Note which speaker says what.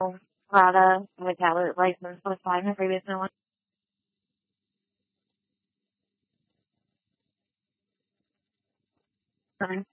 Speaker 1: Prada with license was fine my previous one. Sorry.